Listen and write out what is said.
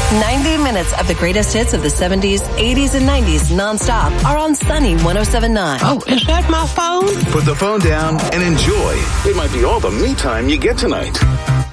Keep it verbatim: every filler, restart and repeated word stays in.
ninety minutes of the greatest hits of the seventies, eighties, and nineties nonstop are on Sunny one oh seven point nine. Oh, is that my phone? Put the phone down and enjoy. It might be all the me time you get tonight.